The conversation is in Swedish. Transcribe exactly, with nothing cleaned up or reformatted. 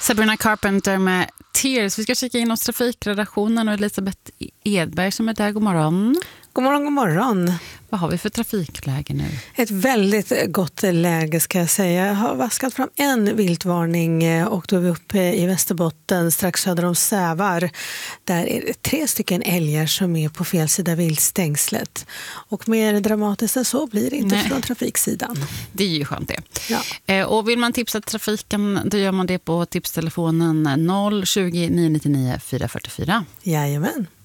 Sabrina Carpenter med Tears. Vi ska kika in hos trafikredaktionen och Elisabeth Edberg som är där. God morgon. God morgon, god morgon. Vad har vi för trafikläge nu? Ett väldigt gott läge ska jag säga. Jag har vaskat fram en viltvarning och då är vi uppe i Västerbotten strax söder om Sävar. Där är det tre stycken älgar som är på fel sida viltstängslet. Och mer dramatiskt än så blir det inte Nej. Från trafiksidan. Det är ju skönt det. Ja. Och vill man tipsa trafiken då gör man det på tipstelefonen noll tjugo, nio nio nio, fyra fyra fyra. Jajamän.